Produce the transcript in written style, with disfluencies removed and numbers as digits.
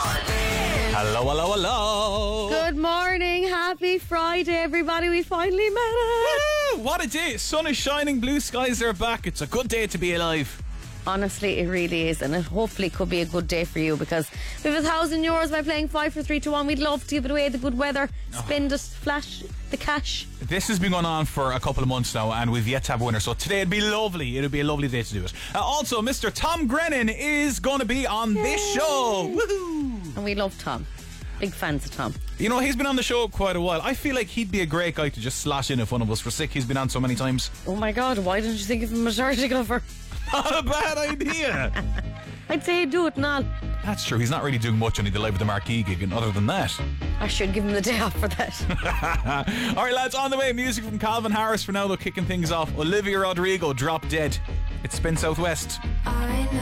Hello, hello, hello. Good morning. Happy Friday, everybody. We finally made it. Woo! What a day. Sun is shining, blue skies are back. It's a good day to be alive. Honestly, it really is, and it hopefully could be a good day for you, because we have €1,000 by playing 5 for 3 to 1. We'd love to give it away, the good weather, spin it, flash the cash. This has been going on for a couple of months now, and we've yet to have a winner, so today it'd be lovely. It'd be a lovely day to do it. Also, Mr. Tom Grennan is going to be on this show. Woohoo! And we love Tom. Big fans of Tom. You know, he's been on the show quite a while. I feel like he'd be a great guy to just slash in if one of us were sick. He's been on so many times. Oh my God, why didn't you think of a majority cover? Not a bad idea. I'd say do it now. That's true. He's not really doing much on the Live with the Marquee gig, and other than that. I should give him the day off for that. All right, lads, on the way. Music from Calvin Harris for now, though, kicking things off. Olivia Rodrigo, Drop Dead. It's Spin Southwest. I know